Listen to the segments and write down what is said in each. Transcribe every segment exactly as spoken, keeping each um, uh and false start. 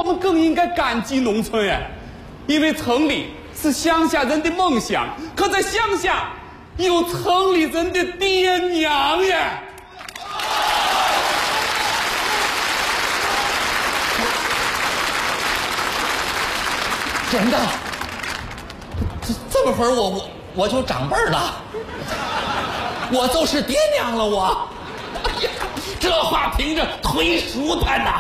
们更应该感激农村哎，因为城里是乡下人的梦想，可在乡下有城里人的爹娘呀。 真的，这这么会儿我我我就长辈了，我就是爹娘了我。哎呀，这话听着忒舒坦呐。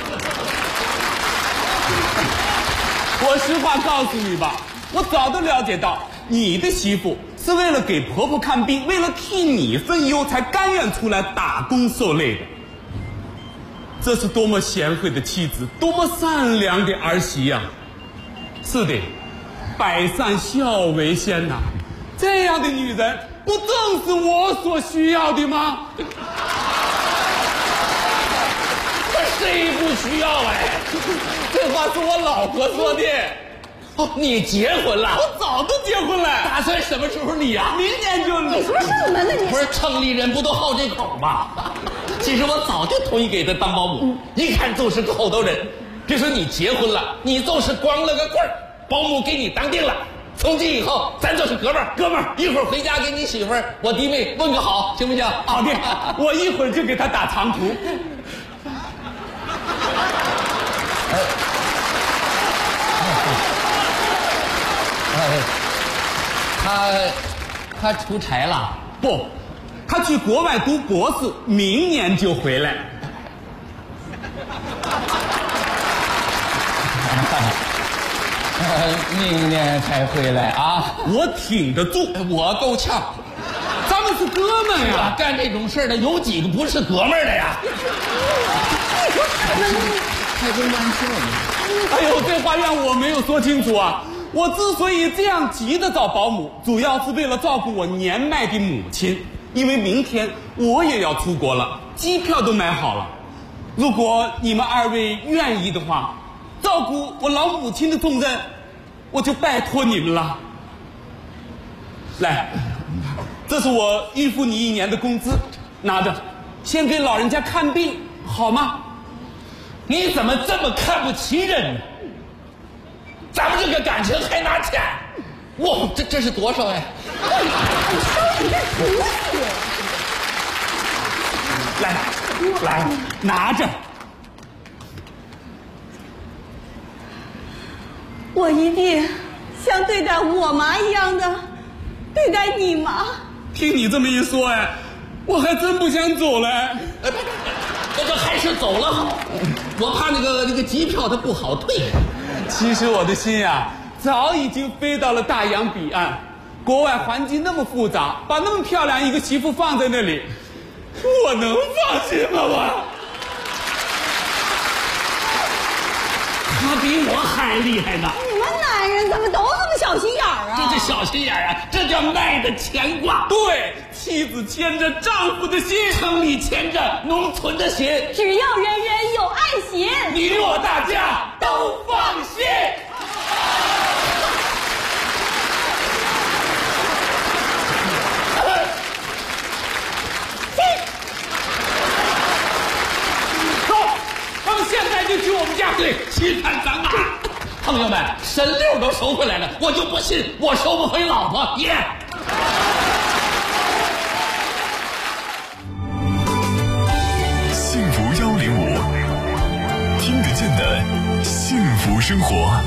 我实话告诉你吧，我早都了解到你的媳妇是为了给婆婆看病，为了替你分忧，才甘愿出来打工受累的。这是多么贤惠的妻子，多么善良的儿媳呀！是的，百善孝为先呐、啊，这样的女人不正是我所需要的吗？ 谁不需要哎？ 这话是我老婆说的。 哦，你结婚了？ 我早都结婚了。 打算什么时候离啊？ 明年就离。 你说什么呢你？ 不是城里人不都好这口吗？其实我早就同意给他当保姆，一看就是个厚道人。别说你结婚了，你就是光了个棍儿，保姆给你当定了。从今以后，咱就是哥们儿，哥们儿。一会儿回家给你媳妇儿、我弟妹问个好，行不行？ 好的，我一会儿就给他打长途。 哎，他他出差了？ 不，他去国外读博士，明年就回来。 呃，明年才回来啊！ 我挺得住， 我够呛。 咱们是哥们呀！ 干这种事儿的有几个不是哥们儿的呀？ 你说什么呢？ 开个玩笑呢！ 哎呦，这话让我没有说清楚啊！我之所以这样急着找保姆，主要是为了照顾我年迈的母亲，因为明天我也要出国了，机票都买好了。如果你们二位愿意的话，照顾我老母亲的重任，我就拜托你们了。来，这是我预付你一年的工资，拿着，先给老人家看病，好吗？ 你怎么这么看不起人呢？咱们这个感情还拿钱？哇，这这是多少呀？ 来，来，拿着。 我一定像对待我妈一样的对待你妈。 听你这么一说，哎，我还真不想走了。 呃，这个还是走了好，我怕那个那个机票它不好退。 其实我的心呀，早已经飞到了大洋彼岸。国外环境那么复杂，把那么漂亮一个媳妇放在那里，我能放心吗？我。 他比我还厉害呢！ 你们男人怎么都这么小心眼儿啊？ 这叫小心眼儿啊！这叫爱的牵挂。 对，妻子牵着丈夫的心， 城里牵着农村的心。 只要人人有爱心， 你我大家都放心。 走，咱们现在就去我们家。 对，去看咱妈。朋友们，神六都收回来了，我就不信我收不回老婆耶！ 幸福幺零五，听得见的幸福生活。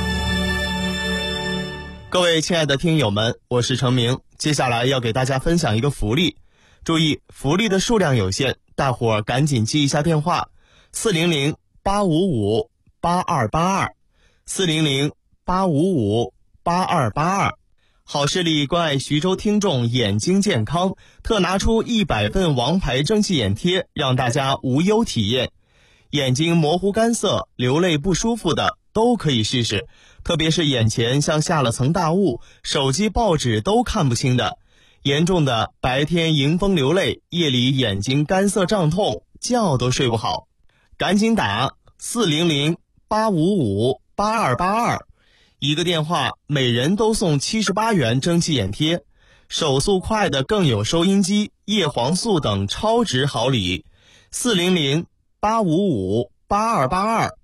各位亲爱的听友们，我是程明，接下来要给大家分享一个福利。注意，福利的数量有限，大伙儿赶紧记一下电话：四零零八五五八二八二，四零零八五五八二八二。好视力关爱徐州听众眼睛健康，特拿出一百份王牌蒸汽眼贴，让大家无忧体验。眼睛模糊干涩、流泪不舒服的都可以试试，特别是眼前像下了层大雾，手机报纸都看不清的，严重的白天迎风流泪，夜里眼睛干涩胀痛，觉都睡不好。赶紧打四零零八五五八二八二，一个电话每人都送七十八元蒸汽眼贴，手速快的更有收音机、叶黄素等超值好礼。四零零八五五八二八二，